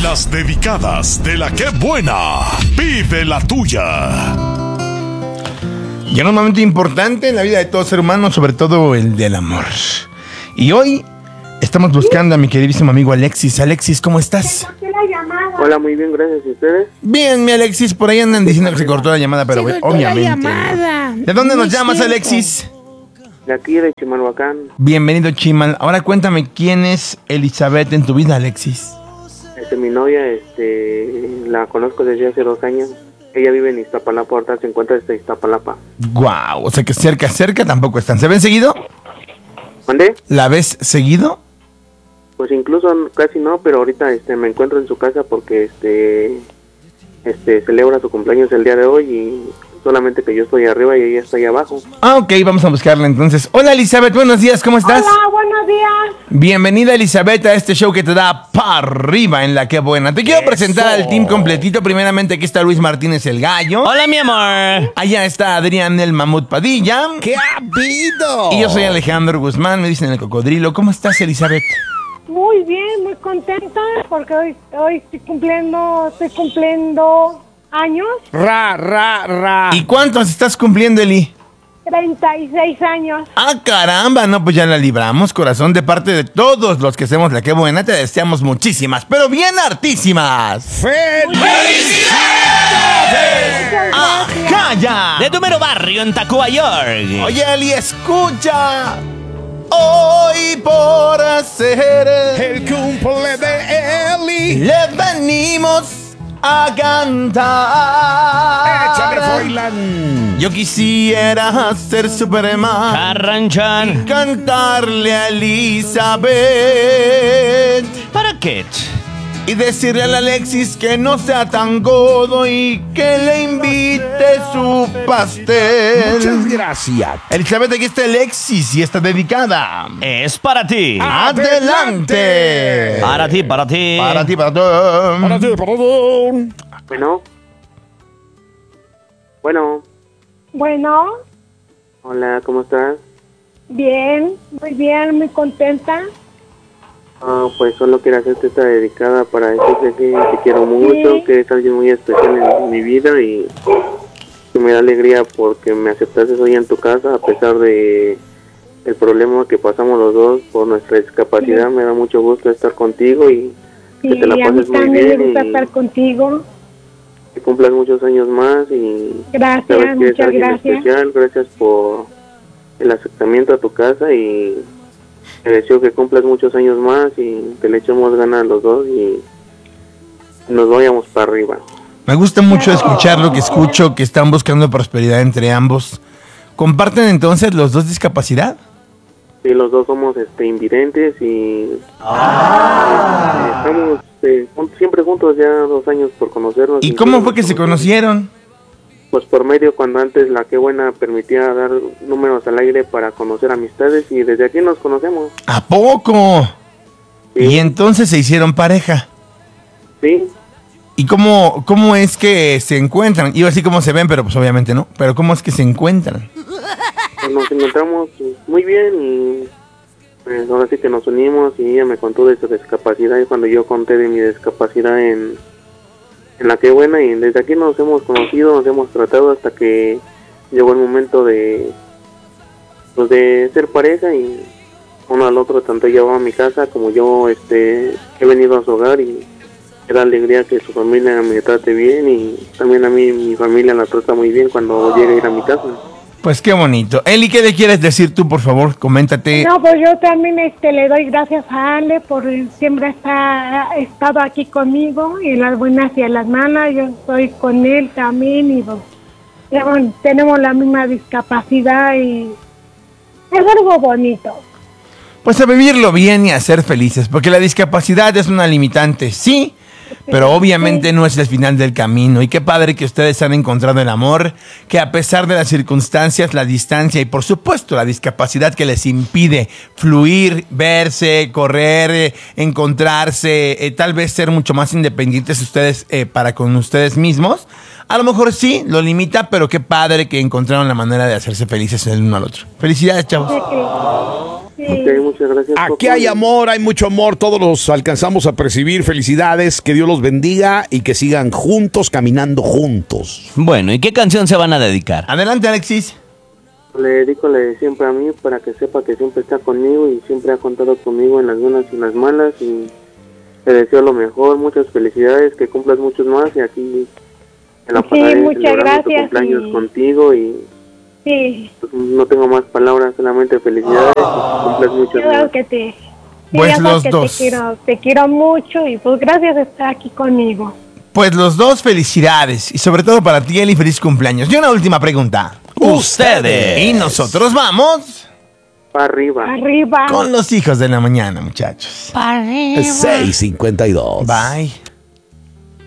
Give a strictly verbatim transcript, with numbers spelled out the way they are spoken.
Las dedicadas de la que buena. Vive la tuya. Llega un momento importante en la vida de todo ser humano, sobre todo el del amor. Y hoy estamos buscando a mi queridísimo amigo Alexis. Alexis, ¿cómo estás? Hola, muy bien, gracias. ¿Y ustedes? Bien, mi Alexis, por ahí andan diciendo que se cortó la llamada, pero Se cortó obviamente. la llamada. ¿De dónde No nos es llamas, cierto. Alexis? De aquí, de Chimalhuacán. Bienvenido, Chimal. Ahora cuéntame, ¿quién es Elizabeth en tu vida, Alexis? Este, mi novia, este, la conozco desde hace dos años. Ella vive en Iztapalapa, ahorita se encuentra desde Iztapalapa. Guau, o sea que cerca, cerca tampoco están. ¿Se ven seguido? ¿Mandé? ¿La ves seguido? Pues incluso casi no, pero ahorita este, me encuentro en su casa porque este, este, celebra su cumpleaños el día de hoy y solamente que yo estoy arriba y ella está ahí abajo. Ah, ok, vamos a buscarla entonces. Hola, Elizabeth, buenos días, ¿cómo estás? Hola, buenos días. Bienvenida, Elizabeth, a este show que te da para arriba en La Que Buena. Te quiero presentar al team completito. Primeramente, aquí está Luis Martínez el Gallo. Hola, mi amor. Allá está Adrián el Mamut Padilla. ¡Qué habido! Y yo soy Alejandro Guzmán, me dicen el cocodrilo. ¿Cómo estás, Elizabeth? Muy bien, muy contenta porque hoy, hoy estoy cumpliendo, estoy cumpliendo años, Ra, ra, ra. ¿Y cuántos estás cumpliendo, Eli? treinta y seis años. Ah, caramba, no, pues ya la libramos, corazón, de parte de todos los que hacemos La Que Buena. Te deseamos muchísimas, pero bien hartísimas. ¡Felicidades! ¡Ajá, ya! De tu mero barrio en Tacuba, York. Oye, Eli, escucha. Hoy por hacer El cumple de Eli. le venimos a cantar. Échame, Froilán. Yo quisiera ser Superman, Arranchan. cantarle a Elizabeth ¿Para qué? y decirle al Alexis que no sea tan godo y que le invite su pastel. Muchas gracias. Elizabeth, aquí está Alexis y está dedicada. Es para ti. ¡Adelante! Para ti, para ti. Para ti, para ti. Para ti, para ti. Bueno. Bueno. Bueno, Hola, ¿cómo estás? bien, muy bien, muy contenta. Ah, pues solo quiero hacerte esta dedicada para decirte que te quiero mucho, Sí. que es alguien muy especial en mi vida y que me da alegría porque me aceptaste hoy en tu casa a pesar de el problema que pasamos los dos por nuestra discapacidad. Sí. Me da mucho gusto estar contigo y que Sí, te la a mí pases muy también me bien gusta y estar contigo. que cumplas muchos años más y Gracias, sabes que eres muchas alguien gracias. especial. Gracias por el aceptamiento a tu casa y te deseo que cumplas muchos años más y que le echemos ganas a los dos y nos vayamos para arriba. Me gusta mucho escuchar lo que escucho, que están buscando prosperidad entre ambos. ¿Comparten entonces los dos discapacidad? Sí, los dos somos este, invidentes y este, estamos eh, jun- siempre juntos ya dos años por conocernos. ¿Y cómo fue que se conocieron? Pues por medio cuando antes La Que Buena permitía dar números al aire para conocer amistades y desde aquí nos conocemos. ¿A poco? Sí. Y entonces se hicieron pareja. Sí, ¿Y cómo, cómo es que se encuentran? Iba así como se ven, pero pues obviamente no. Pero ¿cómo es que se encuentran? pues nos encontramos pues, muy bien y pues ahora sí que nos unimos y ella me contó de su discapacidad y cuando yo conté de mi discapacidad en, en La Que Buena y desde aquí nos hemos conocido, nos hemos tratado hasta que llegó el momento de pues de ser pareja y uno al otro, tanto ella va a mi casa como yo este he venido a su hogar y me da alegría que su familia me trate bien y también a mí mi familia la trata muy bien cuando llega a ir a mi casa. Pues qué bonito. Eli, ¿qué le quieres decir tú, por favor? Coméntate. No, pues yo también este, le doy gracias a Ale por siempre estar ha estado aquí conmigo, en las buenas y en las malas. Yo estoy con él también y pues, ya, bueno, tenemos la misma discapacidad y es algo bonito. Pues a vivirlo bien y a ser felices, porque la discapacidad es una limitante, sí, pero obviamente no es el final del camino. Y qué padre que ustedes han encontrado el amor, que a pesar de las circunstancias, la distancia y por supuesto la discapacidad que les impide fluir, verse, correr, eh, encontrarse, eh, tal vez ser mucho más independientes ustedes eh, para con ustedes mismos, a lo mejor sí, lo limita, pero qué padre que encontraron la manera de hacerse felices el uno al otro. Felicidades, chavos. Sí. Ok, muchas gracias. Aquí papá. hay amor, hay mucho amor, todos los alcanzamos a percibir. Felicidades, que Dios los bendiga y que sigan juntos, caminando juntos. Bueno, ¿y qué canción se van a dedicar? Adelante, Alexis. Le dedico la de siempre a mí para que sepa que siempre está conmigo y siempre ha contado conmigo en las buenas y en las malas. Y le deseo lo mejor, muchas felicidades, que cumplas muchos más. Y aquí en la Sí, pasaré muchas celebrando tu gracias, cumpleaños y- contigo. Y Sí, pues, no tengo más palabras, solamente felicidades. Y que cumplas muchos claro más. que te... Sí, Pues ya sabes los que dos. Te quiero, te quiero mucho y pues gracias por estar aquí conmigo. Pues los dos, felicidades. Y sobre todo para ti, Eli, feliz cumpleaños. Y una última pregunta. Ustedes. Y nosotros vamos Para arriba. Arriba. con los hijos de la mañana, muchachos. seis cincuenta y dos. Bye.